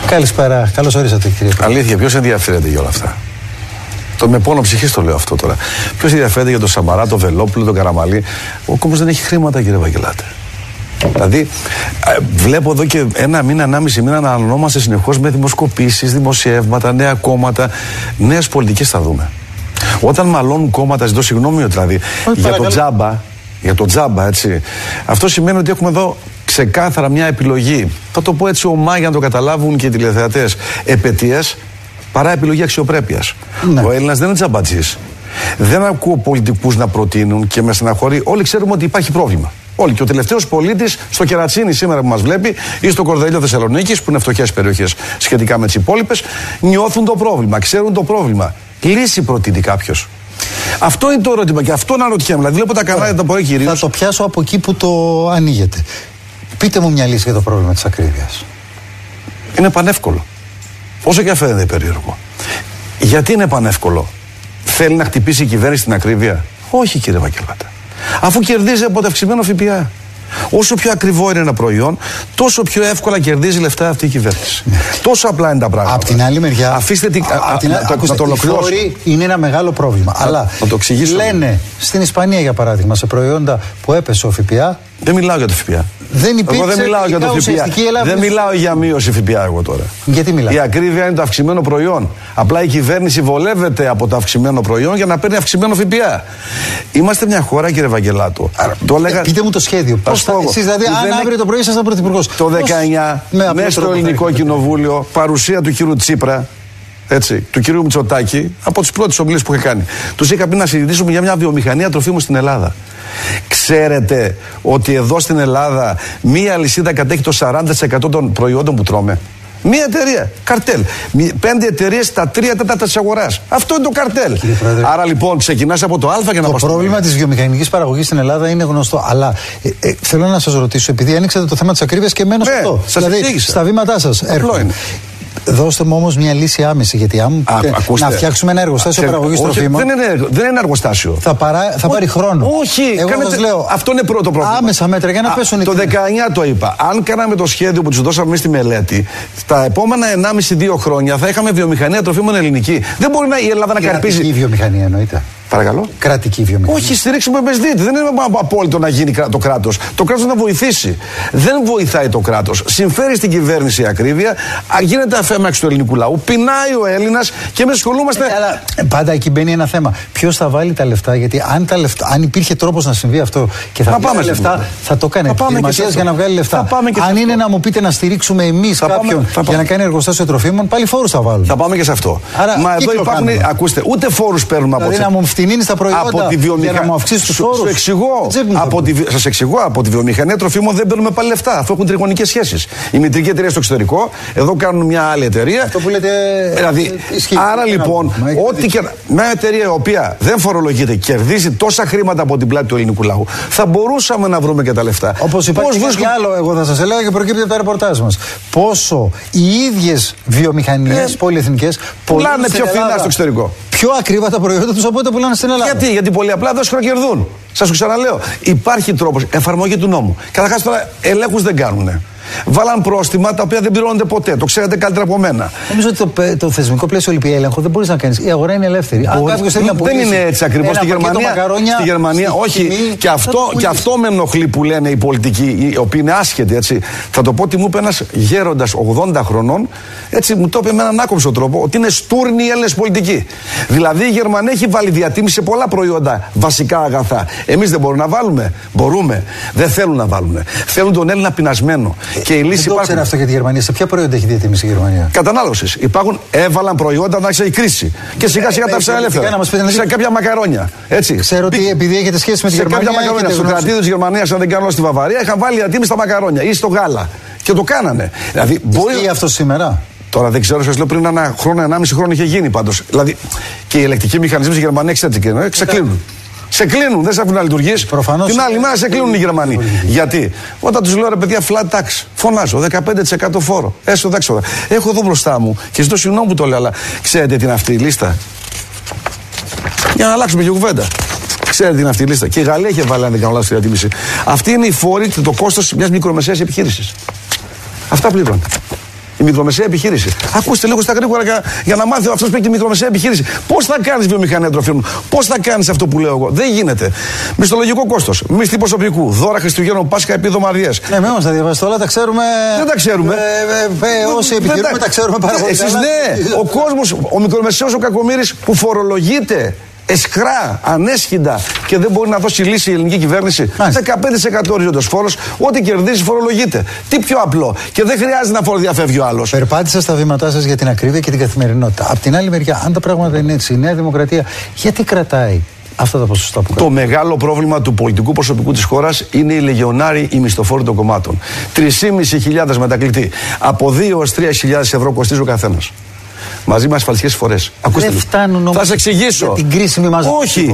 Καλησπέρα, καλώς ορίσατε κύριε. Αλήθεια, ποιος ενδιαφέρεται για όλα αυτά? Με πόνο ψυχής το λέω αυτό τώρα. Ποιος ενδιαφέρεται για τον Σαμαρά, τον Βελόπουλο, τον Καραμαλή? Ο κόσμος δεν έχει χρήματα, κύριε Βαγγελάτε. Δηλαδή, βλέπω εδώ και ένα μήνα, 1,5 μήνα να αναλωνόμαστε συνεχώς με δημοσκοπήσεις, δημοσιεύματα, νέα κόμματα, νέες πολιτικές θα δούμε. Όταν μαλώνουν κόμματα, ζητώ συγγνώμη δηλαδή, για το τζάμπα, έτσι. Αυτό σημαίνει ότι έχουμε εδώ ξεκάθαρα μια επιλογή. Θα το πω έτσι ομά για να το καταλάβουν και οι τηλεθεατές. Επαιτίας παρά επιλογή αξιοπρέπειας. Ναι. Ο Έλληνας δεν είναι τζαμπατζής. Δεν ακούω πολιτικούς να προτείνουν και με στεναχωρεί. Όλοι ξέρουμε ότι υπάρχει πρόβλημα. Όλοι. Και ο τελευταίος πολίτης στο Κερατσίνι σήμερα που μας βλέπει ή στο Κορδελιό Θεσσαλονίκης, που είναι φτωχές περιοχές σχετικά με τις υπόλοιπες, νιώθουν το πρόβλημα, ξέρουν το πρόβλημα. Λύση προτείνει κάποιος. Αυτό είναι το ερώτημα και αυτό να ρωτιέμαι. Δηλαδή, βλέπω τα κανάλια τα πρωί κυρίως. Θα το πιάσω από εκεί που το ανοίγετε. Πείτε μου μια λύση για το πρόβλημα της ακρίβειας. Είναι πανεύκολο. Όσο και φαίνεται περίεργο. Γιατί είναι πανεύκολο? Θέλει να χτυπήσει η κυβέρνηση την ακρίβεια? Όχι, κύριε Βαγγελάτε. Αφού κερδίζει από το αυξημένο ΦΠΑ. Όσο πιο ακριβό είναι ένα προϊόν, τόσο πιο εύκολα κερδίζει λεφτά αυτή η κυβέρνηση. Τόσο απλά είναι τα πράγματα. Απ' την άλλη μεριά, αφήστε να το ολοκληρώσω. Είναι ένα μεγάλο πρόβλημα. Αλλά να το εξηγήσω. Λένε στην Ισπανία, για παράδειγμα, σε προϊόντα που έπεσε ο ΦΠΑ. Δεν μιλάω για το ΦΠΑ. Δεν υπήρξε. Εγώ δεν μιλάω για το ΦΠΑ. Δεν μιλάω για μείωση ΦΠΑ εγώ τώρα. Γιατί μιλάω? Η ακρίβεια είναι το αυξημένο προϊόν. Απλά η κυβέρνηση βολεύεται από το αυξημένο προϊόν για να παίρνει αυξημένο ΦΠΑ. Είμαστε μια χώρα, κύριε Βαγγελάτο. Πείτε μου το σχέδιο. Εσείς δηλαδή, αν αύριο το πρωί ήσασταν πρωθυπουργός. Το 19, μέσα στο Ελληνικό Κοινοβούλιο, παρουσία του κύριου Τσίπρα, έτσι, του κυρίου Μητσοτάκη, από τις πρώτες ομιλίες που είχε κάνει. Τους είχα πει να συζητήσουμε για μια βιομηχανία τροφίμων στην Ελλάδα. Ξέρετε ότι εδώ στην Ελλάδα μία αλυσίδα κατέχει το 40% των προϊόντων που τρώμε? Μία εταιρεία, καρτέλ. 5 εταιρείες στα 3/4 της αγοράς. Αυτό είναι το καρτέλ. Άρα λοιπόν ξεκινάς από το Α για να πας. Το πρόβλημα της βιομηχανικής παραγωγής στην Ελλάδα είναι γνωστό. Αλλά θέλω να σας ρωτήσω, επειδή ανοίξατε το θέμα της ακρίβειας και μένω σε αυτό. Δηλαδή, στα βήματά σας έρχομαι. Δώστε μου όμως μια λύση άμεση, γιατί αν να φτιάξουμε ένα εργοστάσιο παραγωγής τροφίμων. Δεν είναι εργοστάσιο. Θα πάρει χρόνο. Όχι, εγώ σας λέω. Αυτό είναι πρώτο πρόβλημα. Άμεσα μέτρα για να πέσουν οι τιμές. Το 19 το είπα. Αν κάναμε το σχέδιο που τους δώσαμε εμείς στη μελέτη, τα επόμενα 1,5-2 χρόνια θα είχαμε βιομηχανία τροφίμων ελληνική. Δεν μπορεί η Ελλάδα να καρπίζει. Κρατική βιομηχανία εννοείται. Παρακαλώ. Κρατική βιομηχανία. Όχι, στηρίξουμε με ΣΔΙΤ. Δεν είναι απόλυτο να γίνει το κράτος. Το κράτος να βοηθήσει. Δεν βοηθάει το κράτος. Συμφέρει στην κυβέρνηση η ακρίβεια. Γίνεται αφέμαξη του ελληνικού λαού. Πεινάει ο Έλληνας και εμείς ασχολούμαστε. Αλλά πάντα εκεί μπαίνει ένα θέμα. Ποιος θα βάλει τα λεφτά? Γιατί αν υπήρχε τρόπος να συμβεί αυτό και θα βγάλει λεφτά, θα το κάνει επιχειρηματίας για να βγάλει λεφτά. Αν είναι να μου πείτε να στηρίξουμε εμείς κάποιον για να κάνει εργοστάσιο τροφίμων, πάλι φόρους θα βάλουν. Θα πάμε και σε αυτό. Μα εδώ υπάρχουν. Ακούστε, ούτε φόρους παίρνουμε από εσάς. Είναι στα προϊόντα για να μου αυξήσει τους όρους. Σας εξηγώ, από τη βιομηχανία τροφίμων δεν παίρνουμε πάλι λεφτά, αφού έχουν τριγωνικές σχέσεις. Η μητρική εταιρεία στο εξωτερικό, εδώ κάνουν μια άλλη εταιρεία. Αυτό που λέτε. Δηλαδή, άρα λοιπόν, ό,τι και μια εταιρεία η οποία δεν φορολογείται, κερδίζει τόσα χρήματα από την πλάτη του ελληνικού λαού, θα μπορούσαμε να βρούμε και τα λεφτά. Όπως υπάρχει κάτι άλλο, εγώ θα σας έλεγα και προκύπτει από τα ρεπορτάζ μας. Πόσο οι ίδιες βιομηχανίες πολυεθνικές πουλάνε πιο φθηνά στο εξωτερικό. Πιο ακριβά τα προϊόντα τους από ό,τι πουλάνε στην Ελλάδα. Γιατί πολύ απλά δεν κερδούν. Σας το ξαναλέω. Υπάρχει τρόπος. Εφαρμογή του νόμου. Καταρχάς τώρα ελέγχους δεν κάνουνε. Βάλαν πρόστιμα τα οποία δεν πληρώνονται ποτέ. Το ξέρετε καλύτερα από μένα. Νομίζω ότι το θεσμικό πλαίσιο λυπή έλεγχο δεν μπορείς να κάνεις. Η αγορά είναι ελεύθερη. Δεν είναι έτσι ακριβώς. Στη Γερμανία, όχι. Και αυτό με ενοχλεί που λένε οι πολιτικοί, οι οποίοι είναι άσχετοι. Έτσι. Θα το πω ότι μου είπε ένας γέροντας 80 χρονών, έτσι μου το είπε με έναν άκομψο τρόπο, ότι είναι στούρνοι οι Έλληνες πολιτικοί. Δηλαδή η Γερμανία έχει βάλει διατίμηση σε πολλά προϊόντα, βασικά αγαθά. Εμείς δεν μπορούμε να βάλουμε. Μπορούμε. Δεν θέλουν να βάλουν. Θέλουν τον Έλληνα πεινασμένο. Και η λύση δεν ξέρω αυτό για τη Γερμανία. Σε ποια προϊόντα έχει διατίμηση η Γερμανία? Κατανάλωσης. Έβαλαν προϊόντα να έχει κρίση. Και σιγά σιγά τα άφησαν ελεύθερα. Σε κάποια μακαρόνια. Έτσι. Ξέρω ότι επειδή έχετε σχέση με τη Γερμανία. Σε κάποια μακαρόνια. Στο κρατήδιο της Γερμανίας, αν δεν κάνω στη Βαβαρία, είχαν βάλει διατίμηση στα μακαρόνια ή στο γάλα. Και το κάνανε. Δηλαδή, μπορεί αυτό σήμερα? Τώρα δεν ξέρω, σας λέω πριν ένα χρόνο, 1,5 χρόνο είχε γίνει πάντως. Δηλαδή και οι ελεκτικοί μηχανισμοί στη Γερμανία ξεκλίνουν. Σε κλείνουν, δεν σε αφήνουν να λειτουργείς. Την άλλη μέρα σε κλείνουν οι Γερμανοί. Γιατί? Όταν τους λέω ρε παιδιά, flat tax, φωνάζω 15% φόρο. Έσοδα, έξοδα. Έχω εδώ μπροστά μου και ζητώ συγγνώμη που το λέω, αλλά ξέρετε τι είναι αυτή η λίστα? Για να αλλάξουμε και κουβέντα. Ξέρετε τι είναι αυτή η λίστα? Και η Γαλλία είχε βάλει, αν δεν κάνω λάθος, τη διατίμηση. Αυτή είναι η φόρη και το κόστος μιας μικρομεσαίας επιχείρησης. Αυτά πληρώνει. Η μικρομεσαία επιχείρηση. Ακούστε λίγο στα γρήγορα για να μάθει αυτό που έχει τη μικρομεσαία επιχείρηση. Πώς θα κάνεις βιομηχανία τροφίμων, πώς θα κάνεις αυτό που λέω εγώ. Δεν γίνεται. Μισθολογικό κόστος, μισθή προσωπικού, δώρα Χριστουγέννων, Πάσχα, επίδομα Αρίας. Ναι, με τα διαβάσετε όλα, τα ξέρουμε. Δεν τα ξέρουμε. Όσοι επιχειρούμε, τα ξέρουμε πάρα πολύ. Εσείς ναι, ο κόσμος, ο μικρομεσαίος, ο κακομοίρης που φορολογείται εσχρά, ανέσχυντα και δεν μπορεί να δώσει λύση η ελληνική κυβέρνηση. 15% οριζόντιος φόρος, ό,τι κερδίζει φορολογείται. Τι πιο απλό. Και δεν χρειάζεται να φοροδιαφεύγει ο άλλος. Περπάτησα στα βήματά σας για την ακρίβεια και την καθημερινότητα. Απ' την άλλη μεριά, αν τα πράγματα είναι έτσι, η Νέα Δημοκρατία γιατί κρατάει αυτά τα ποσοστά που Το μεγάλο πρόβλημα του πολιτικού προσωπικού της χώρας είναι οι λεγεωνάροι, οι μισθοφόροι των κομμάτων. 3.500 μετακλητοί. Από 2 έως 3.000 ευρώ κοστίζει ο καθένας. Μαζί με ασφαλιστικές φορές. Ακούστε, θα σε εξηγήσω. Την κρίσιμη μας. Όχι,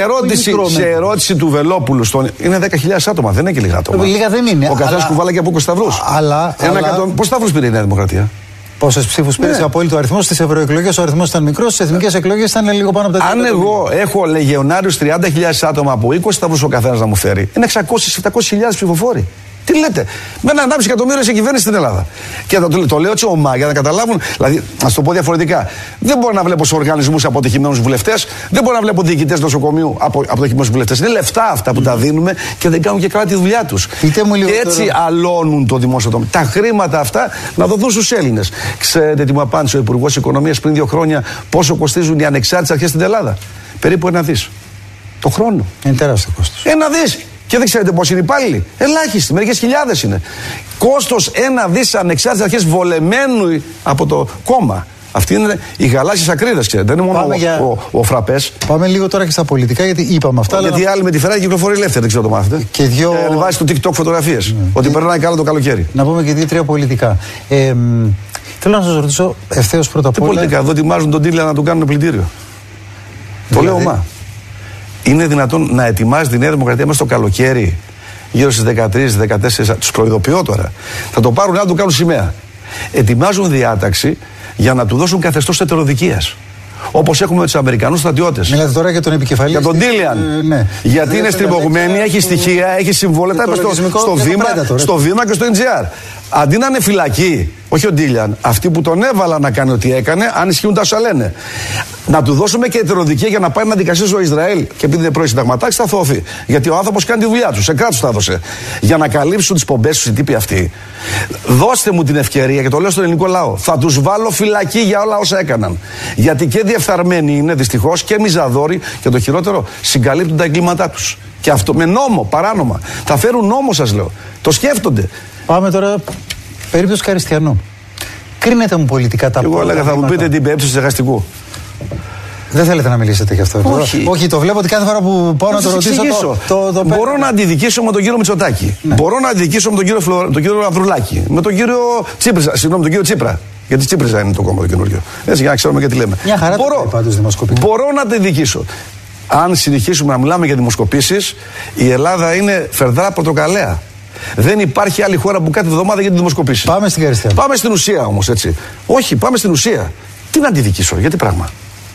σε ερώτηση του Βελόπουλου. Είναι 10.000 άτομα, δεν είναι και λίγα άτομα. Λίγα δεν είναι. Ο καθένας κουβάλα και από 20 σταυρούς. Πόσους σταυρούς πήρε η Νέα Δημοκρατία? Πόσες ψήφους πήρε σε απόλυτο αριθμό? Στις ευρωεκλογές ο αριθμός ήταν μικρός, στις εθνικές εκλογές ήταν λίγο πάνω από τα 30. Αν εγώ έχω λεγεωνάριους 30.000 άτομα από 20 σταυρούς ο καθένας να μου φέρει, είναι 600-700.000 ψηφοφόροι. Τι λέτε, με ένα 1,5 εκατομμύριο σε κυβέρνηση στην Ελλάδα. Και το λέω έτσι ομά για να καταλάβουν, δηλαδή, να το πω διαφορετικά. Δεν μπορώ να βλέπω σε οργανισμούς αποτυχημένους βουλευτές, δεν μπορώ να βλέπω διοικητές νοσοκομείου αποτυχημένους βουλευτές. Είναι λεφτά αυτά που τα δίνουμε και δεν κάνουν και καλά τη δουλειά τους. Και έτσι αλώνουν το δημόσιο τομέα. Τα χρήματα αυτά να δοθούν στους Έλληνες. Ξέρετε τι μου απάντησε ο Υπουργός Οικονομίας πριν 2 χρόνια, πόσο κοστίζουν οι ανεξάρτητες αρχές στην Ελλάδα? Περίπου 1 δις. Το χρόνο. Είναι τεράστιο κόστος. 1 δις. Και δεν ξέρετε πόσοι είναι υπάλληλοι. Ελάχιστοι, μερικές χιλιάδες είναι. Κόστος 1 δις ανεξάρτητες αρχές βολεμένου από το κόμμα. Αυτή είναι οι γαλάζιες ακρίδες, ξέρετε. Δεν είναι μόνο ο φραπές. Πάμε λίγο τώρα και στα πολιτικά, γιατί είπαμε αυτά. Γιατί άλλοι με τη Ferrari κυκλοφορεί ελεύθερη, δεν ξέρω το μάθετε. Και βάζει στο TikTok φωτογραφίες. Ότι περνάει καλά το καλοκαίρι. Να πούμε και 2-3 πολιτικά. Θέλω να σας ρωτήσω ευθέως πρώτα απ' όλα. Τι πολιτικά, εδώ ετοιμάζουν τον Τίλια να του κάνουν πλυντήριο. Το λέω μα. Είναι δυνατόν να ετοιμάζει τη Νέα Δημοκρατία μέσα στο καλοκαίρι, γύρω στις 13-14, τους προειδοποιώ τώρα. Θα το πάρουν να του κάνουν σημαία. Ετοιμάζουν διάταξη για να του δώσουν καθεστώς ετεροδικίας. Όπως έχουμε με τους Αμερικανούς στρατιώτες. Μιλάτε τώρα για τον επικεφαλής. Για τον Τίλιαν. Ναι. Γιατί είναι στριμωγμένη, έχει στοιχεία, έχει συμβόλαια. Στο Βήμα και στο NGR. Αντί να είναι φυλακή, όχι ο Ντίλιαν, αυτοί που τον έβαλαν να κάνει ό,τι έκανε, αν ισχύουν τα όσα λένε. Να του δώσουμε και ετεροδικία για να πάει να δικαστεί στο Ισραήλ. Και επειδή δεν πρώην συνταγματάρχης, θα θωωθεί. Γιατί ο άνθρωπος κάνει τη δουλειά του, σε κράτος τα έδωσε. Για να καλύψουν τις πομπές τους οι τύποι αυτοί. Δώστε μου την ευκαιρία, και το λέω στον ελληνικό λαό, θα τους βάλω φυλακή για όλα όσα έκαναν. Γιατί και διεφθαρμένοι είναι δυστυχώς και μιζαδόροι, και το χειρότερο, συγκαλύπτουν τα εγκλήματά τους. Και αυτό με νόμο, παράνομα. Θα φέρουν νόμο, σας λέω. Το σκέφτονται. Πάμε τώρα, περίπτωση Καριστιανού. Κρίνετε μου πολιτικά τα πράγματα. Εγώ έλεγα, θα μου πείτε την περίπτωση Ζεχαστικού. Δεν θέλετε να μιλήσετε γι' αυτό. Όχι, το βλέπω ότι κάθε φορά που πάω να το ρωτήσω. Μπορώ να αντιδικήσω με τον κύριο Μητσοτάκη. Ναι. Μπορώ να αντιδικήσω με τον κύριο Ανδρουλάκη. Με τον κύριο Τσίπρα. Συγγνώμη, τον κύριο Τσίπρα. Γιατί Τσίπριζα είναι το κόμμα το καινούριο. Έτσι, για να ξέρουμε και τι λέμε. Μια χαρά μπορώ να αντιδικήσω. Αν συνεχίσουμε να μιλάμε για δημοσκοπήσεις, η Ελλάδα είναι φερδρά πορτοκαλέα. Δεν υπάρχει άλλη χώρα που κάθε εβδομάδα γίνεται δημοσκοπήσεις. Πάμε στην Καριστιανού. Πάμε στην ουσία όμως, έτσι. Όχι, πάμε στην ουσία. Τι να αντιδικήσω, για τι πράγμα?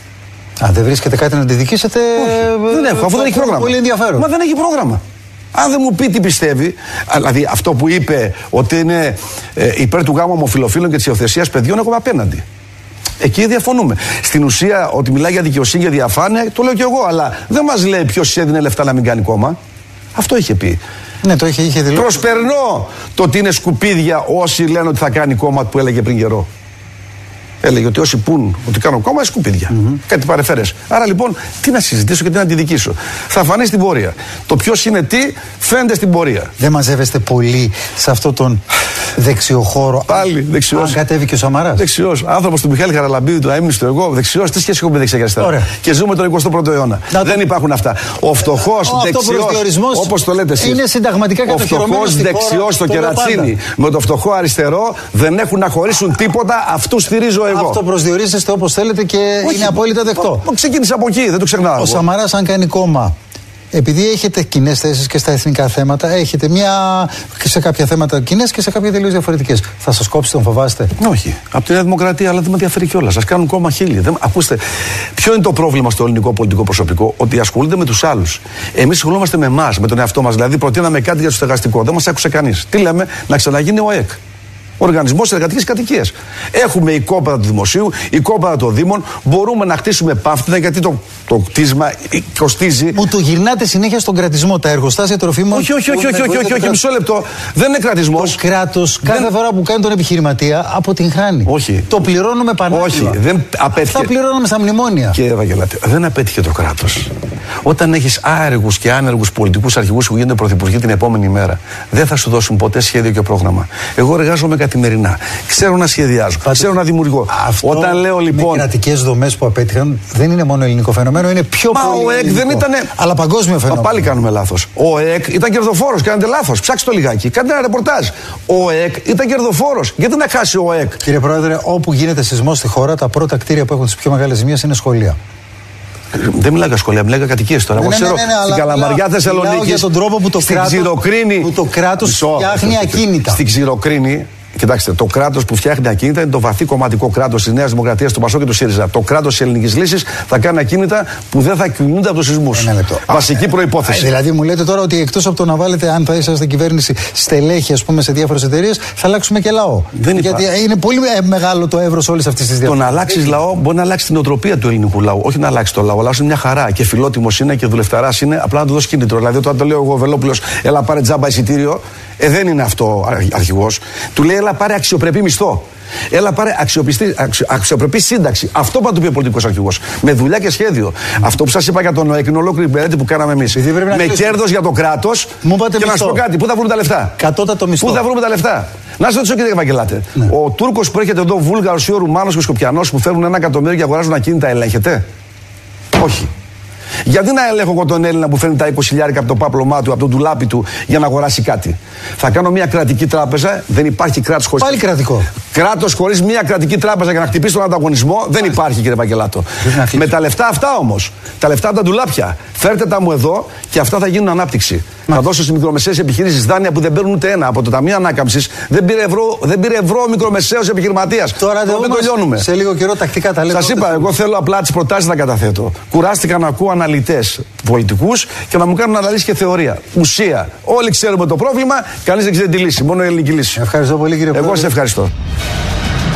Αν δεν βρίσκεται κάτι να αντιδικήσετε. Δεν έχω, αφού δεν έχει πρόγραμμα. Πολύ ενδιαφέρον. Μα δεν έχει πρόγραμμα. Αν δεν μου πει τι πιστεύει, δηλαδή αυτό που είπε ότι είναι υπέρ του γάμου ομοφυλοφίλων και της υιοθεσίας παιδιών, έχουμε απέναντι. Εκεί διαφωνούμε. Στην ουσία, ότι μιλάει για δικαιοσύνη και διαφάνεια, το λέω κι εγώ, αλλά δεν μας λέει ποιος έδινε λεφτά να μην κάνει κόμμα. Αυτό είχε πει. Ναι, το είχε δηλώσει. Προσπερνώ το ότι είναι σκουπίδια όσοι λένε ότι θα κάνει κόμμα που έλεγε πριν καιρό. Έλεγε ότι όσοι πούν ότι κάνω κόμμα είναι σκουπίδια. Κάτι παρεφέρες. Άρα λοιπόν, τι να συζητήσω και τι να αντιδικήσω. Θα φανεί στην πορεία. Το ποιος είναι τι, φαίνεται στην πορεία. Δεν μαζεύεστε πολύ σε αυτόν τον δεξιοχώρο? Πάλι δεξιός. Αν κατέβηκε ο Σαμαράς. Δεξιός. Άνθρωπος του Μιχάλη Χαραλαμπίδη, του αείμνηστο εγώ. Δεξιός. Τι σχέση έχουμε με δεξιά και αριστερά? Και ζούμε τον 21ο αιώνα. Δεν υπάρχουν αυτά. Ο φτωχός δεξιός, όπως το λέτε εσείς. Είναι συνταγματικά κατοχυρωμένο. Ο φτωχός δεξιός στο κερατσίνι με το φτωχό αριστερό δεν έχουν να χωρίσουν τίποτα. Αυτού στηρίζω εγώ. Αυτό προσδιορίζεστε όπως θέλετε και είναι απόλυτα δεκτό. Ξεκίνησα από εκεί, δεν το ξεχνάω. Ο Σαμαράς, αν κάνει κόμμα, επειδή έχετε κοινές θέσεις και στα εθνικά θέματα, έχετε σε κάποια θέματα κοινές και σε κάποια τελείως διαφορετικές. Θα σας κόψει, τον φοβάστε? Όχι. Από τη Νέα Δημοκρατία, αλλά δεν με ενδιαφέρει κιόλας. Σας κάνουν κόμμα χίλιοι. Ακούστε, ποιο είναι το πρόβλημα στο ελληνικό πολιτικό προσωπικό? Ότι ασχολούνται με τους άλλους. Εμείς ασχολούμαστε με εμάς, με τον εαυτό μας. Δηλαδή, προτείναμε κάτι για το στεγαστικό. Δεν μας άκουσε κανείς. Τι λέμε? Να ξαναγίνει ο ΕΚ. Οργανισμός εργατικής κατοικίας. Έχουμε οικόπεδα του δημοσίου, οικόπεδα των δήμων. Μπορούμε να χτίσουμε πάφτινα γιατί το κτίσμα κοστίζει. Μου το γυρνάτε συνέχεια στον κρατισμό. Τα εργοστάσια τροφίμων. Όχι, μισό λεπτό. Δεν είναι κρατισμός. Το κράτος κάθε φορά που κάνει τον επιχειρηματία αποτυγχάνει. Όχι. Το πληρώνουμε πανάκριβα. Όχι, δεν απέτυχε. Αυτά πληρώνουμε στα μνημόνια. Κύριε Βαγγελάτη, δεν απέτυχε το κράτος. Όταν έχεις άεργους και άνεργους πολιτικούς αρχηγούς που γίνονται πρωθυπουργοί την επόμενη μέρα, δεν θα σου δώσουν ποτέ σχέδιο και πρόγραμμα. Εγώ εργάζομαι καθημερινά. Ξέρω να σχεδιάζω. Ξέρω να δημιουργώ. Αυτό όταν λέω λοιπόν. Οι κρατικές δομές που απέτυχαν δεν είναι μόνο ελληνικό φαινόμενο, είναι πιο πολύ. Ο ΕΚ δεν ήταν. Αλλά παγκόσμιο φαινόμενο. Πάλι κάνουμε λάθος. Ο ΕΚ ήταν κερδοφόρος. Κάνετε λάθος. Ψάξτε το λιγάκι. Κάντε ένα ρεπορτάζ. Ο ΕΚ ήταν κερδοφόρος. Γιατί να χάσει ο ΕΚ. Κύριε Πρόεδρε, όπου γίνεται σεισμός στη χώρα, τα πρώτα κτίρια που έχουν τις πιο μεγάλες ζημίες είναι σχολεία. Δεν μιλάω για σχολεία, μιλάω για κατοικίες τώρα. Εγώ ξέρω στην Καλαμαριά Θεσσαλονίκη. Για τον τρόπο που το κράτος φτιάχνει ακίνητα. Στην Ξηροκρίνη. Κοιτάξτε, το κράτος που φτιάχνει ακίνητα είναι το βαθύ κομματικό κράτος της Νέας Δημοκρατίας, του Πασόκ και του ΣΥΡΙΖΑ. Το κράτος της ελληνικής λύσης θα κάνει ακίνητα που δεν θα κινούνται από τους σεισμούς. Βασική προϋπόθεση. Δηλαδή, μου λέτε τώρα ότι εκτός από το να βάλετε, αν θα είσαστε κυβέρνηση, στελέχη, ας πούμε, σε διάφορες εταιρείες, θα αλλάξουμε και λαό. Γιατί είναι πολύ μεγάλο το εύρος όλης αυτής της διαφοράς. Το να αλλάξει λαό μπορεί να αλλάξει την οτροπία του ελληνικού λαού. Όχι να αλλάξει το λαό. Ο λαός είναι μια χαρά και φιλότιμος είναι και δουλευταράς είναι, απλά να του δώσει κίνητρο. Δηλαδή, όταν το λέω εγώ Βελόπουλος, έλα πάρε τζάμπα εισιτήριο. Δεν είναι αυτό αρχηγός. Του λέει, έλα πάρε αξιοπρεπή μισθό. Έλα πάρε αξιοπρεπή σύνταξη. Αυτό θα του πει ο πολιτικός αρχηγός. Με δουλειά και σχέδιο. Αυτό που σας είπα για τον ΟΕΚ είναι ολόκληρη μελέτη που κάναμε εμείς. Με κέρδος για το κράτος. Και να σου πω κάτι, πού θα βρούμε τα λεφτά. Κατώτατο μισθό. Πού θα βρούμε τα λεφτά. Να σας ρωτήσω, κύριε Βαγγελάτε. Ναι. Ο Τούρκος που έρχεται εδώ, Βούλγαρος ή ο Ρουμάνος και ο Σκοπιανός που φέρνουν 1 εκατομμύριο και αγοράζουν ακίνητα, ελέγχεται. Όχι. Γιατί να ελέγχω εγώ τον Έλληνα που φέρνει τα 20.000 από το πάπλωμά του, από το ντουλάπι του για να αγοράσει κάτι. Θα κάνω μια κρατική τράπεζα, δεν υπάρχει κράτος χωρίς. Πάλι κρατικό. Κράτος χωρίς μια κρατική τράπεζα για να χτυπήσει τον ανταγωνισμό δεν υπάρχει, κύριε Βαγγελάτο. Με τα λεφτά αυτά όμως, τα λεφτά από τα ντουλάπια, φέρτε τα μου εδώ και αυτά θα γίνουν ανάπτυξη. Θα δώσω στις μικρομεσαίες επιχειρήσεις δάνεια που δεν παίρνουν ούτε ένα. Από το Ταμείο Ανάκαμψης δεν πήρε ευρώ ο μικρομεσαίος επιχειρηματίας. Τώρα δεν το λιώνουμε. Σε λίγο καιρό τακτικά τα λέμε. Σας είπα, εγώ θέλω απλά τις προτάσεις να καταθέτω. Κουράστηκα να ακούω αναλυτές πολιτικούς και να μου κάνουν αναλύσεις και θεωρία. Ουσία. Όλοι ξέρουμε το πρόβλημα, κανείς δεν ξέρει τη λύση. Μόνο η ελληνική λύση. Ευχαριστώ πολύ, κύριε Πρόεδρε. Εγώ σε ευχαριστώ.